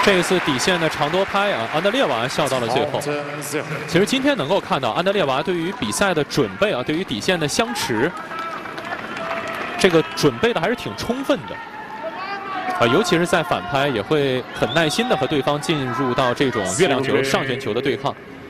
这一次底线的长多拍啊，安德烈娃笑到了最后。其实今天能够看到安德烈娃对于比赛的准备啊，对于底线的相持，这个准备的还是挺充分的。尤其是在反拍也会很耐心的和对方进入到这种月亮球、上旋球的对抗。